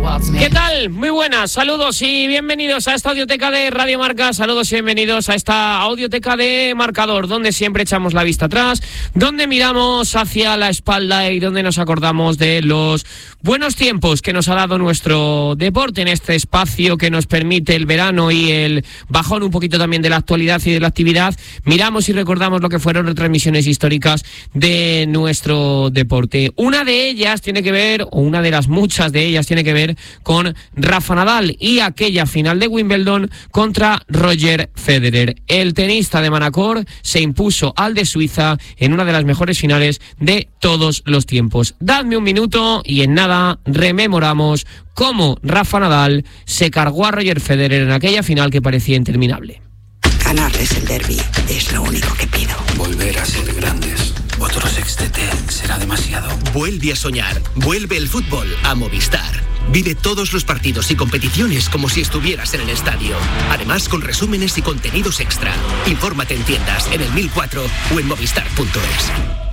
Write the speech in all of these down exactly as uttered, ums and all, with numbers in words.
¿Qué tal? Muy buenas, saludos y bienvenidos a esta audioteca de Radio Marca, saludos y bienvenidos a esta audioteca de Marcador, donde siempre echamos la vista atrás, donde miramos hacia la espalda y donde nos acordamos de los buenos tiempos que nos ha dado nuestro deporte en este espacio que nos permite el verano y el bajón un poquito también de la actualidad y de la actividad. Miramos y recordamos lo que fueron retransmisiones históricas de nuestro deporte. Una de ellas tiene que ver, o una de las muchas de ellas tiene que ver con Rafa Nadal y aquella final de Wimbledon contra Roger Federer. El tenista de Manacor se impuso al de Suiza en una de las mejores finales de todos los tiempos. Dadme un minuto y en nada rememoramos cómo Rafa Nadal se cargó a Roger Federer en aquella final que parecía interminable. Ganarles el derbi es lo único que pido. Volver a ser grandes. Otro sextete será demasiado. Vuelve a soñar. Vuelve el fútbol a Movistar. Vive todos los partidos y competiciones como si estuvieras en el estadio. Además, con resúmenes y contenidos extra. Infórmate en tiendas, en el mil cuatro o en movistar punto es.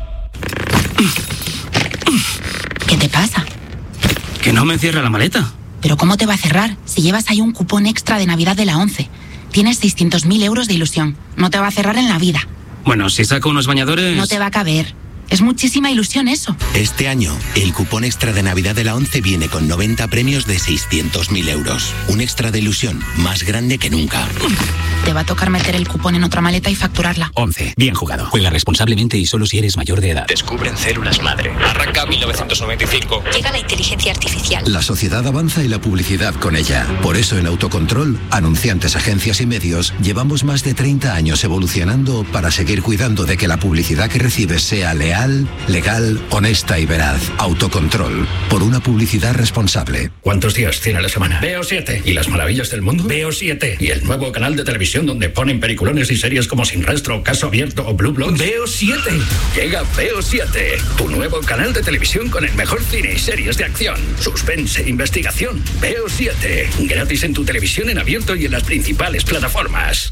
¿Qué te pasa? Que no me cierra la maleta. ¿Pero cómo te va a cerrar si llevas ahí un cupón extra de Navidad de la ONCE? Tienes seiscientos mil euros de ilusión. No te va a cerrar en la vida. Bueno, si saco unos bañadores... No te va a caber. Es muchísima ilusión eso. Este año, el cupón extra de Navidad de la ONCE viene con noventa premios de seiscientos mil euros. Un extra de ilusión más grande que nunca. Te va a tocar meter el cupón en otra maleta y facturarla. ONCE. Bien jugado. Juega responsablemente y solo si eres mayor de edad. Descubren células madre. Arranca mil novecientos noventa y cinco. Llega la inteligencia artificial. La sociedad avanza y la publicidad con ella. Por eso en Autocontrol, anunciantes, agencias y medios, llevamos más de treinta años evolucionando para seguir cuidando de que la publicidad que recibes sea leal, legal, honesta y veraz. Autocontrol. Por una publicidad responsable. ¿Cuántos días tiene la semana? Veo siete. ¿Y las maravillas del mundo? Veo siete. ¿Y el nuevo canal de televisión donde ponen peliculones y series como Sin Rastro, Caso Abierto o Blue Bloods? Veo siete. Llega Veo siete. Tu nuevo canal de televisión con el mejor cine y series de acción, suspense, investigación. Veo siete. Gratis en tu televisión en abierto y en las principales plataformas.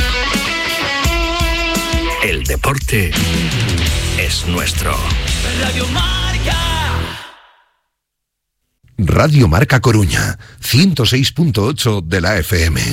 El deporte es nuestro. Radio Marca. Radio Marca Coruña, ciento seis punto ocho de la F M.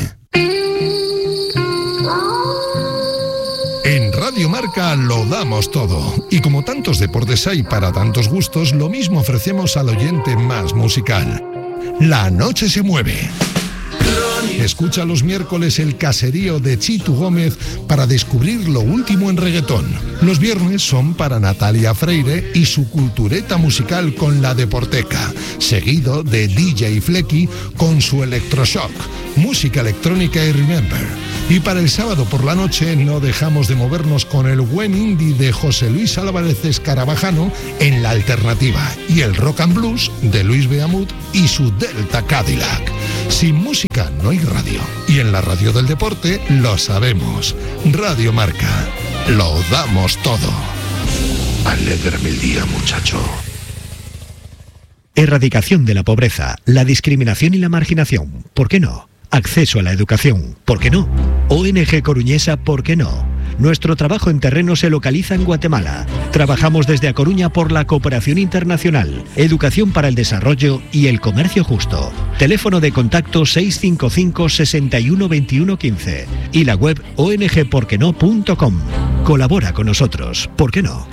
En Radio Marca lo damos todo. Y como tantos deportes hay para tantos gustos, lo mismo ofrecemos al oyente más musical. La noche se mueve. Escucha los miércoles el caserío de Chitu Gómez para descubrir lo último en reggaetón. Los viernes son para Natalia Freire y su cultureta musical con La Deporteca, seguido de D J Flecky con su Electroshock, música electrónica y Remember. Y para el sábado por la noche no dejamos de movernos con el buen indie de José Luis Álvarez Escarabajano en La Alternativa y el rock and blues de Luis Beamut y su Delta Cadillac. Sin música no hay radio. Y en la radio del deporte lo sabemos. Radio Marca. Lo damos todo. Alégrame el día, muchacho. Erradicación de la pobreza, la discriminación y la marginación. ¿Por qué no? Acceso a la educación. ¿Por qué no? O N G Coruñesa. ¿Por qué no? Nuestro trabajo en terreno se localiza en Guatemala. Trabajamos desde A Coruña por la cooperación internacional, educación para el desarrollo y el comercio justo. Teléfono de contacto seis cinco cinco, seis uno, dos uno uno cinco y la web o n g por qué no punto com. Colabora con nosotros. ¿Por qué no?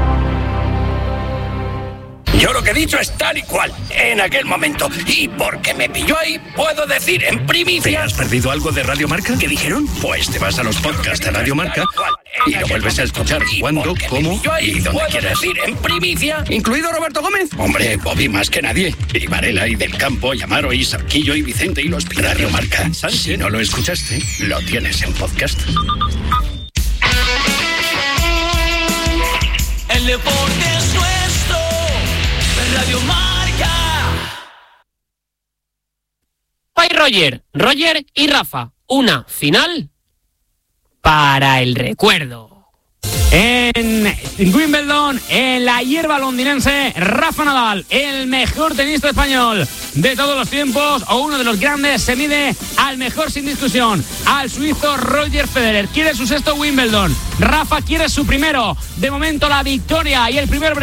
Yo lo que he dicho es tal y cual, en aquel momento. Y porque me pilló ahí, puedo decir en primicia... ¿Te has perdido algo de Radio Marca? ¿Qué dijeron? Pues te vas a los podcasts de Radio Marca y lo vuelves a escuchar cuando, cómo y donde quieras. Ir en primicia, incluido Roberto Gómez. Hombre, Bobby más que nadie. Y Varela y Del Campo, y Amaro y Sarquillo y Vicente y los Radio Marca. Si no lo escuchaste, lo tienes en podcast. El deporte es nuestro. Radio Marca. Hay Roger, Roger y Rafa. Una final para el recuerdo. En Wimbledon, en la hierba londinense, Rafa Nadal, el mejor tenista español de todos los tiempos, o uno de los grandes, se mide al mejor sin discusión, al suizo Roger Federer. Quiere su sexto Wimbledon. Rafa quiere su primero. De momento la victoria y el primer break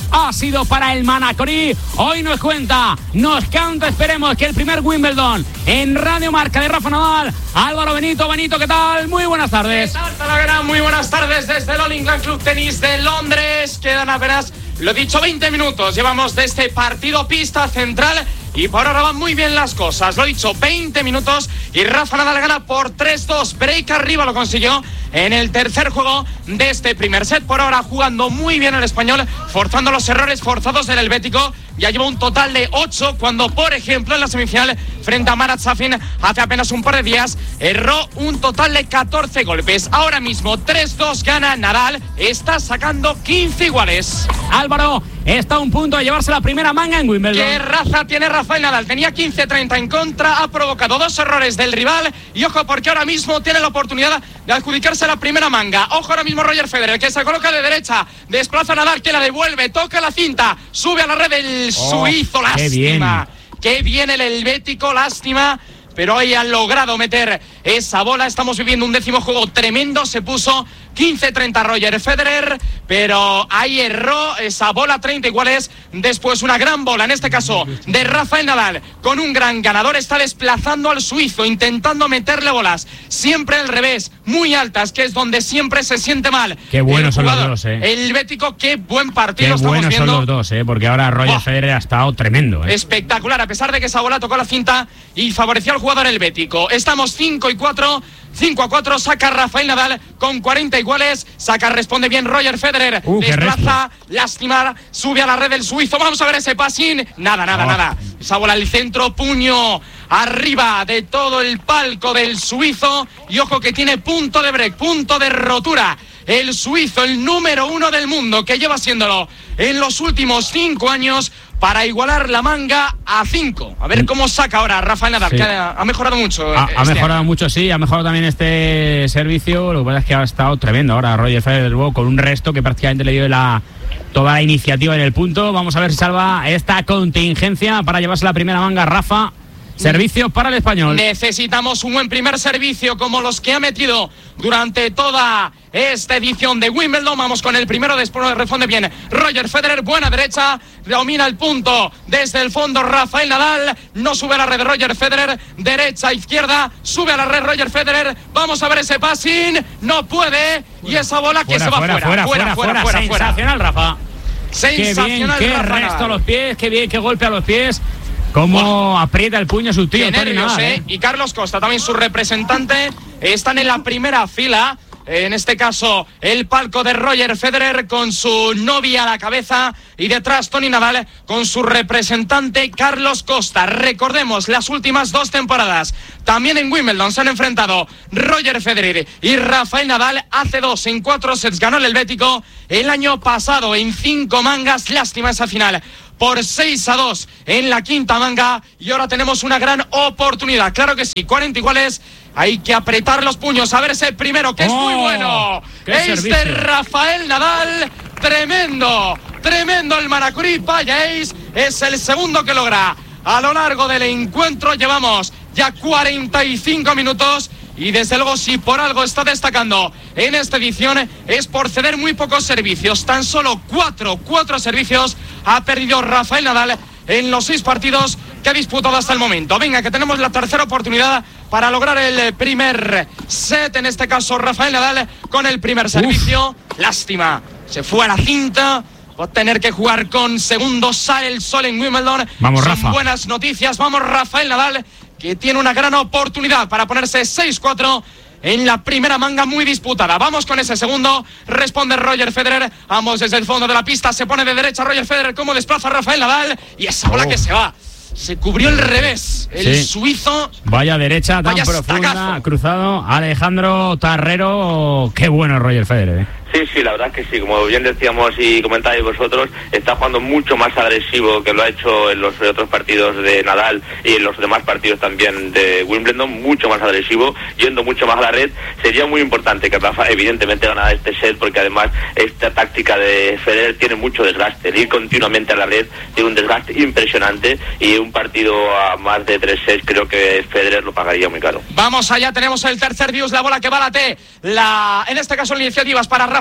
ha sido para el Manacorí. Hoy nos cuenta, nos canta, esperemos que el primer Wimbledon en Radio Marca de Rafa Nadal. Álvaro Benito, Benito, ¿qué tal? Muy buenas tardes. ¿Qué tal, Talavera? Muy buenas tardes desde el All England Club Tenis de Londres. Quedan apenas, lo dicho, veinte minutos. Llevamos de este partido pista central y por ahora van muy bien las cosas. Lo dicho, veinte minutos y Rafa Nadal gana por tres dos. Break arriba lo consiguió en el tercer juego de este primer set. Por ahora jugando muy bien el español, forzando los errores forzados del helvético. Ya lleva un total de ocho cuando, por ejemplo, en la semifinal frente a Marat Safin hace apenas un par de días erró un total de catorce golpes. Ahora mismo tres dos gana Nadal, está sacando quince iguales. Álvaro está a un punto de llevarse la primera manga en Wimbledon. ¿Qué raza tiene Rafael Nadal? Tenía quince treinta en contra, ha provocado dos errores del rival y ojo porque ahora mismo tiene la oportunidad de adjudicarse la primera manga. Ojo ahora mismo Roger Federer, que se coloca de derecha, desplaza a Nadal, que la devuelve, toca la cinta, sube a la red el suizo, oh, lástima. Qué bien. Qué bien el helvético, lástima. Pero hoy han logrado meter esa bola. Estamos viviendo un décimo juego tremendo. Se puso quince treinta Roger Federer, pero ahí erró esa bola, treinta iguales. Después una gran bola, en este caso de Rafael Nadal, con un gran ganador. Está desplazando al suizo, intentando meterle bolas siempre al revés, muy altas, que es donde siempre se siente mal. Qué buenos son los dos, eh. El helvético, qué buen partido qué estamos buenos viendo. son los dos, eh, porque ahora Roger oh. Federer ha estado tremendo, eh. Espectacular, a pesar de que esa bola tocó la cinta y favoreció al jugador helvético. Estamos cinco y cuatro. cinco a cuatro, saca Rafael Nadal con cuarenta iguales. Saca, responde bien Roger Federer. Uh, desplaza, lástima, sube a la red del suizo. Vamos a ver ese passing. Nada, nada, oh. nada. Esa bola al centro, puño arriba de todo el palco del suizo. Y ojo que tiene punto de break, punto de rotura. El suizo, el número uno del mundo, que lleva siéndolo en los últimos cinco años, para igualar la manga a cinco. A ver cómo saca ahora Rafael Nadal, sí. que ha, ha mejorado mucho. Ha, este ha mejorado año. mucho, sí, ha mejorado también este servicio. Lo que pasa es que ha estado tremendo ahora Roger Federer con un resto que prácticamente le dio la, toda la iniciativa en el punto. Vamos a ver si salva esta contingencia para llevarse la primera manga Rafa. Servicio para el español. Necesitamos un buen primer servicio como los que ha metido durante toda esta edición de Wimbledon. Vamos con el primero, después responde bien Roger Federer, buena derecha, domina el punto desde el fondo Rafael Nadal, no sube a la red Roger Federer, derecha, izquierda, sube a la red Roger Federer, vamos a ver ese passing, no puede, y esa bola que fuera, se va fuera, fuera, fuera, fuera, fuera, fuera, fuera, sensacional Rafa. Sensacional qué bien, Rafa qué resto Nadal. a los pies, qué bien, qué golpe a los pies. Cómo oh. aprieta el puño su tío. Qué nervios, Nadal, eh. Y Carlos Costa, también su representante, están en la primera fila. En este caso, el palco de Roger Federer con su novia a la cabeza y detrás Toni Nadal con su representante Carlos Costa. Recordemos, las últimas dos temporadas, también en Wimbledon se han enfrentado Roger Federer y Rafael Nadal. Hace dos, en cuatro sets ganó el helvético. El año pasado en cinco mangas, lástima esa final, por seis a dos en la quinta manga, y ahora tenemos una gran oportunidad. Claro que sí, cuarenta iguales, hay que apretar los puños, a ver ese primero, que es oh, muy bueno. Este servicio. Rafael Nadal, tremendo, tremendo el Manacorí, vaya ace, es el segundo que logra a lo largo del encuentro. Llevamos ya cuarenta y cinco minutos. Y desde luego, si por algo está destacando en esta edición, es por ceder muy pocos servicios. Tan solo cuatro, cuatro servicios ha perdido Rafael Nadal en los seis partidos que ha disputado hasta el momento. Venga, que tenemos la tercera oportunidad para lograr el primer set. En este caso, Rafael Nadal con el primer servicio. Uf. Lástima, se fue a la cinta. Va a tener que jugar con segundos. Sale el sol en Wimbledon. Vamos, Son Rafa. buenas noticias. Vamos, Rafael Nadal, que tiene una gran oportunidad para ponerse seis cuatro en la primera manga muy disputada. Vamos con ese segundo, responde Roger Federer, vamos desde el fondo de la pista, se pone de derecha Roger Federer, cómo desplaza Rafael Nadal, y esa bola oh. que se va, se cubrió el revés, el sí. suizo. Vaya derecha tan vaya profunda, estacazo. Cruzado, Alejandro Tarrero, qué bueno Roger Federer, ¿eh? Sí, sí, la verdad es que sí, como bien decíamos y comentáis vosotros, está jugando mucho más agresivo que lo ha hecho en los otros partidos de Nadal y en los demás partidos también de Wimbledon, mucho más agresivo, yendo mucho más a la red. Sería muy importante que Rafa evidentemente ganara este set, porque además esta táctica de Federer tiene mucho desgaste, el ir continuamente a la red tiene un desgaste impresionante, y un partido a más de tres sets creo que Federer lo pagaría muy caro. Vamos allá, tenemos el tercer dios, la bola que va a la T, la, en este caso la iniciativa es para Rafa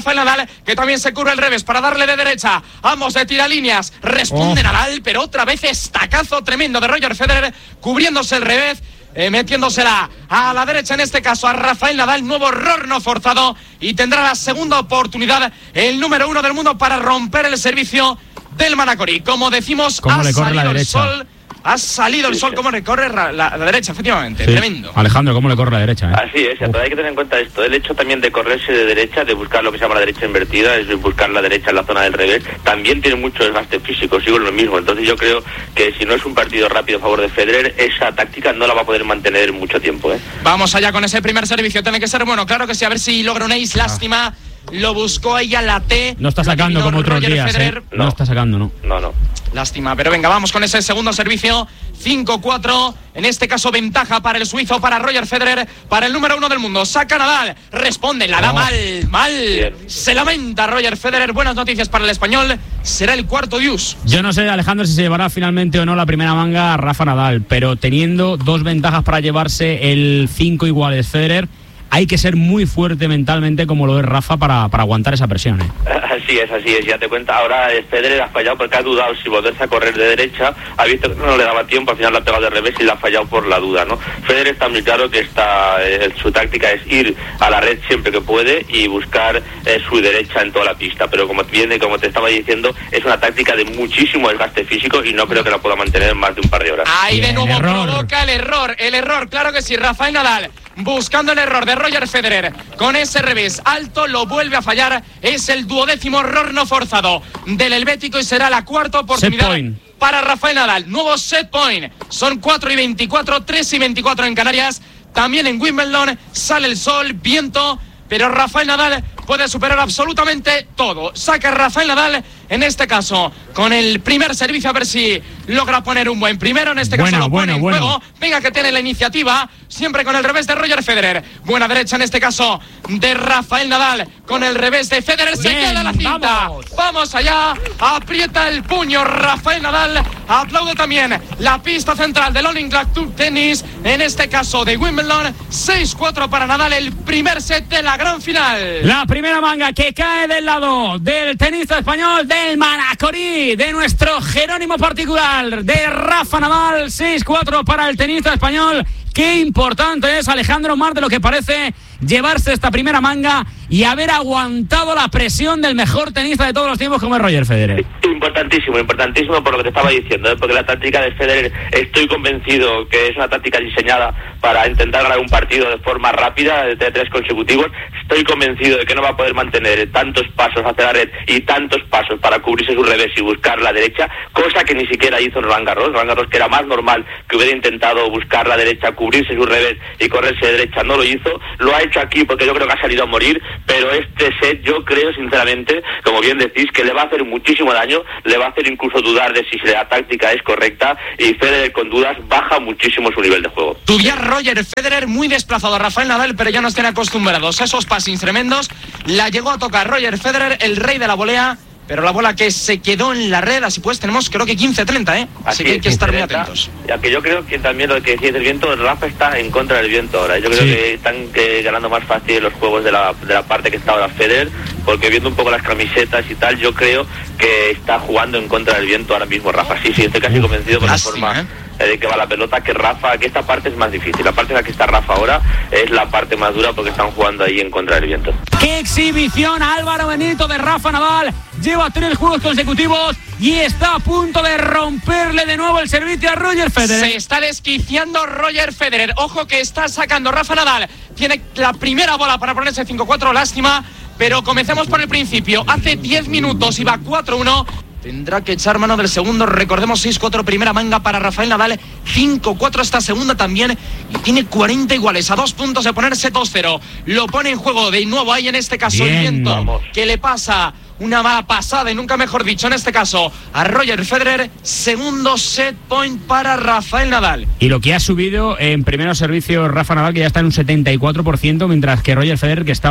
Rafael Nadal, que también se cubre el revés para darle de derecha. Ambos de tiralíneas. Responde oh. Nadal, pero otra vez estacazo tremendo de Roger Federer, cubriéndose el revés. Eh, metiéndosela a la derecha, en este caso a Rafael Nadal, nuevo error no forzado, y tendrá la segunda oportunidad el número uno del mundo para romper el servicio del Manacori. Como decimos, ha salido el sol. Ha salido el sol, como recorre la, la, la derecha, efectivamente, sí. Tremendo. Alejandro, ¿cómo le corre la derecha? ¿eh? Así es, pero hay que tener en cuenta esto, el hecho también de correrse de derecha, de buscar lo que se llama la derecha invertida, es buscar la derecha en la zona del revés, también tiene mucho desgaste físico, sigo en lo mismo. Entonces yo creo que si no es un partido rápido a favor de Federer, esa táctica no la va a poder mantener mucho tiempo. ¿eh? Vamos allá con ese primer servicio, tiene que ser bueno, claro que sí, a ver si logra un ace, lástima. Ah. Lo buscó ella la T. No está sacando como otros días, ¿eh? No. no está sacando, no. No, no. Lástima, pero venga, vamos con ese segundo servicio. cinco cuatro, en este caso ventaja para el suizo, para Roger Federer, para el número uno del mundo. Saca Nadal, responde, la da oh. mal, mal. Bien. Se lamenta Roger Federer. Buenas noticias para el español, será el cuarto deuce. Yo no sé, Alejandro, si se llevará finalmente o no la primera manga a Rafa Nadal, pero teniendo dos ventajas para llevarse el cinco iguales Federer, hay que ser muy fuerte mentalmente, como lo es Rafa, para, para aguantar esa presión, ¿eh? Así es, así es, ya te cuenta. Ahora Federer ha fallado porque ha dudado si volverse a correr de derecha, ha visto que no le daba tiempo, al final la ha pegado de revés y la ha fallado por la duda, ¿no? Federer está muy claro que está, eh, su táctica es ir a la red siempre que puede y buscar eh, su derecha en toda la pista, pero como viene, como te estaba diciendo, es una táctica de muchísimo desgaste físico y no creo que la pueda mantener más de un par de horas. Ahí de nuevo provoca el error, el error, claro que sí, Rafael Nadal buscando el error de Roger Federer con ese revés alto, lo vuelve a fallar, es el duodécimo error no forzado del helvético y será la cuarta oportunidad para Rafael Nadal. Nuevo set point, son cuatro y veinticuatro, tres y veinticuatro en Canarias, también en Wimbledon, sale el sol, viento, pero Rafael Nadal puede superar absolutamente todo. Saca Rafael Nadal, en este caso, con el primer servicio, a ver si logra poner un buen primero. En este bueno, caso lo pone bueno, en bueno. juego. Venga, que tiene la iniciativa, siempre con el revés de Roger Federer. Buena derecha, en este caso, de Rafael Nadal, con el revés de Federer. Se Bien, queda la cinta. Vamos. vamos allá. Aprieta el puño Rafael Nadal. Aplaude también la pista central del All England Club Tennis, en este caso de Wimbledon. seis cuatro para Nadal, el primer set de la gran final. La primera manga que cae del lado del tenista español, del Manacori, de nuestro Jerónimo particular, de Rafa Nadal. Seis cuatro para el tenista español. Qué importante es, Alejandro, más de lo que parece, llevarse esta primera manga y haber aguantado la presión del mejor tenista de todos los tiempos, como es Roger Federer. Importantísimo, importantísimo por lo que te estaba diciendo, ¿eh? Porque la táctica de Federer, estoy convencido que es una táctica diseñada para intentar ganar un partido de forma rápida, de tres consecutivos. Estoy convencido de que no va a poder mantener tantos pasos hacia la red y tantos pasos para cubrirse su revés y buscar la derecha, cosa que ni siquiera hizo en Roland Garros. Roland Garros, que era más normal que hubiera intentado buscar la derecha, cubrirse su revés y correrse de derecha, no lo hizo. Lo ha hecho aquí porque yo creo que ha salido a morir, pero este set yo creo sinceramente, como bien decís, que le va a hacer muchísimo daño, le va a hacer incluso dudar de si la táctica es correcta, y Federer con dudas baja muchísimo su nivel de juego. Tuvía Roger Federer muy desplazado a Rafael Nadal, pero ya no estén acostumbrados a esos passings tremendos. La llegó a tocar Roger Federer, el rey de la volea, pero la bola que se quedó en la red. Así pues, tenemos creo que quince treinta, ¿eh? Así, Así que hay que estar muy atentos. Ya que yo creo que también lo que decís del viento, Rafa está en contra del viento ahora. Yo creo sí. que están que, ganando más fácil los juegos de la, de la parte que está ahora Federer, porque viendo un poco las camisetas y tal, yo creo que está jugando en contra del viento ahora mismo Rafa. Sí, sí, estoy casi convencido por la forma ¿eh? de que va la pelota, que Rafa, que esta parte es más difícil. La parte en la que está Rafa ahora es la parte más dura porque están jugando ahí en contra del viento. ¡Qué exhibición, Álvaro Benito, de Rafa Nadal! Lleva tres juegos consecutivos y está a punto de romperle de nuevo el servicio a Roger Federer. Se está desquiciando Roger Federer. Ojo que está sacando Rafa Nadal. Tiene la primera bola para ponerse cinco cuatro, lástima. Pero comencemos por el principio. Hace diez minutos iba cuatro uno. Tendrá que echar mano del segundo. Recordemos, seis cuatro primera manga para Rafael Nadal, cinco cuatro esta segunda también, y tiene cuarenta iguales, a dos puntos de ponerse dos cero. Lo pone en juego de nuevo ahí, en este caso Bien, el viento, vamos. que le pasa una mala pasada, y nunca mejor dicho, en este caso a Roger Federer. Segundo set point para Rafael Nadal. Y lo que ha subido en primeros servicios Rafa Nadal, que ya está en un setenta y cuatro por ciento, mientras que Roger Federer, que estaba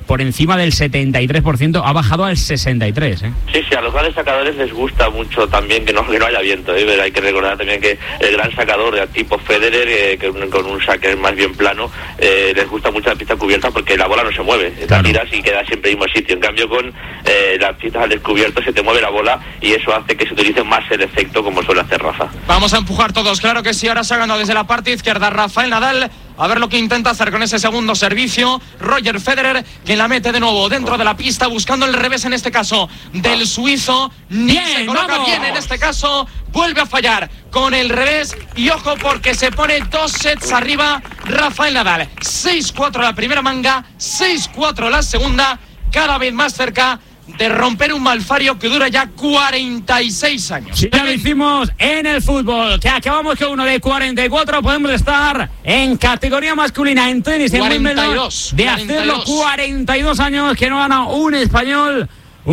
por encima del setenta y tres por ciento, ha bajado al sesenta y tres por ciento. ¿eh? Sí, sí, a los grandes sacadores les gusta mucho también que no, que no haya viento, ¿eh? Pero hay que recordar también que el gran sacador de tipo Federer, eh, que un, con un saque más bien plano, eh, les gusta mucho la pista cubierta porque la bola no se mueve, claro. La tiras y queda siempre en el mismo sitio. En cambio, con eh, las pistas al descubierto se te mueve la bola y eso hace que se utilice más el efecto como suele hacer Rafa. Vamos a empujar todos, claro que sí. Ahora se ha ganado desde la parte izquierda Rafael Nadal. A ver lo que intenta hacer con ese segundo servicio Roger Federer, quien la mete de nuevo dentro de la pista, buscando el revés en este caso del suizo. Ni se coloca vamos. bien en este caso, vuelve a fallar con el revés y ojo porque se pone dos sets arriba Rafael Nadal. seis cuatro la primera manga, seis cuatro la segunda, cada vez más cerca de romper un malfario que dura ya cuarenta y seis años. Si ya lo hicimos en el fútbol, que acabamos con uno de cuarenta y cuatro, podemos estar en categoría masculina en tenis en Wimbledon de hacerlo cuarenta y dos años que no gana un español,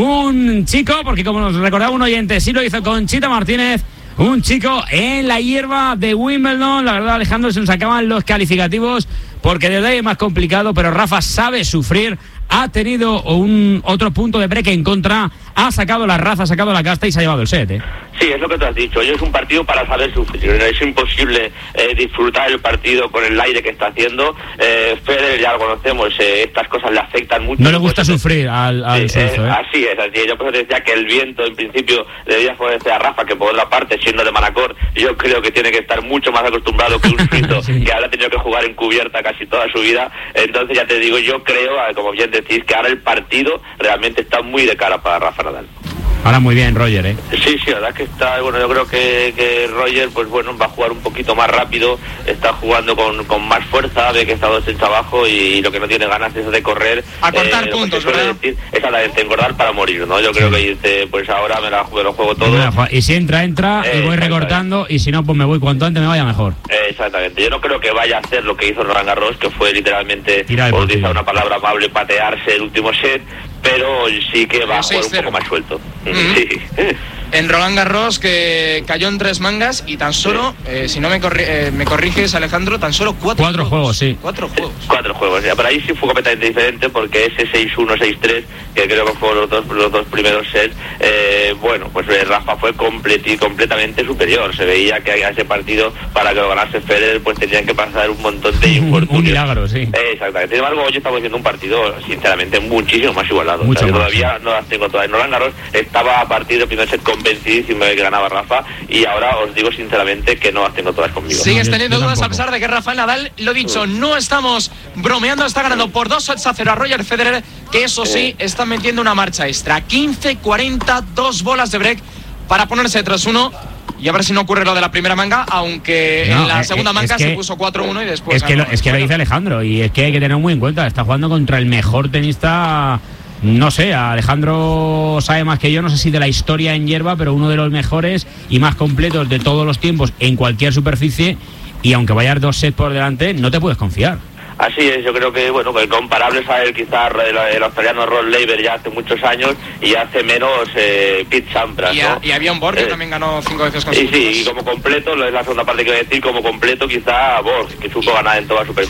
un chico, porque como nos recordaba un oyente, sí lo hizo Conchita Martínez, un chico en la hierba de Wimbledon. La verdad, Alejandro, se nos acaban los calificativos porque de verdad es más complicado, pero Rafa sabe sufrir. Ha tenido un otro punto de break en contra, ha sacado la raza, ha sacado la casta y se ha llevado el set, ¿eh? Sí, es lo que tú has dicho. Hoy es un partido para saber sufrir. Es imposible eh, disfrutar el partido con el aire que está haciendo. Eh, Federer ya lo conocemos, eh, estas cosas le afectan mucho. No le gusta sufrir al, al sí, suizo, eh, ¿eh? Así es, así es. Yo por eso te decía que el viento en principio le debía favorecer a Rafa, que por otra parte, siendo de Manacor, yo creo que tiene que estar mucho más acostumbrado que un suizo sí. que ahora ha tenido que jugar en cubierta casi toda su vida. Entonces ya te digo, yo creo, como bien decís, que ahora el partido realmente está muy de cara para Rafa Nadal. Ahora muy bien Roger, ¿eh? Sí, sí, la verdad que está, bueno, yo creo que, que Roger, pues bueno, va a jugar un poquito más rápido, está jugando con, con más fuerza, ve que está dos sets abajo y, y lo que no tiene ganas es de correr. A cortar eh, puntos, ¿verdad? Decir, exactamente, engordar para morir, ¿no? Yo creo sí. que dice, pues ahora me la me lo juego todo. Y si entra, entra, eh, y voy recortando, y si no, pues me voy cuanto antes me vaya mejor. Eh, exactamente, yo no creo que vaya a hacer lo que hizo Roland Garros, que fue literalmente, por utilizar una palabra amable, patearse el último set, pero sí que va a jugar un poco más suelto. Mm-hmm. Sí. En Roland Garros, que cayó en tres mangas y tan solo, sí. eh, si no me, corri eh, me corriges, Alejandro, tan solo cuatro, cuatro juegos. juegos sí. Cuatro juegos. Cuatro juegos, ya, pero ahí sí fue completamente diferente porque ese seis uno, seis tres, que creo que fueron los dos, los dos primeros sets, eh, bueno, pues eh, Rafa fue completi, completamente superior. Se veía que a ese partido, para que lo ganase Federer, pues tenían que pasar un montón de infortunios. Un milagro, sí. Eh, exactamente. Sin embargo, hoy estamos viendo un partido, sinceramente, muchísimo más igualado. Mucho o sea, más, todavía sí. no las tengo todas. En Roland Garros estaba a partir del primer set convencidísimo de que ganaba Rafa y ahora os digo sinceramente que no las tengo todas conmigo. Sigues teniendo dudas a pesar de que Rafael Nadal, lo dicho, no estamos bromeando, está ganando por dos sets a cero a Roger Federer, que eso sí, está metiendo una marcha extra. quince cuarenta, dos bolas de break para ponerse tras uno. Y a ver si no ocurre lo de la primera manga, aunque no, en la segunda eh, manga que, se puso cuatro uno y después... Es que, lo, es que lo dice Alejandro, y es que hay que tener muy en cuenta, está jugando contra el mejor tenista... No sé, Alejandro sabe más que yo, no sé si de la historia en hierba, pero uno de los mejores y más completos de todos los tiempos en cualquier superficie, y aunque vayas dos sets por delante, no te puedes confiar. Así es, yo creo que bueno, que comparables a él quizás el, el australiano Rod Laver ya hace muchos años y hace menos eh, Pete Sampras, y, ¿no? Y Bjorn Borg eh, también ganó cinco veces consecutivas. Y sí, y como completo, es la segunda parte que voy a decir, como completo quizá Borg, que supo ganar en toda superficie.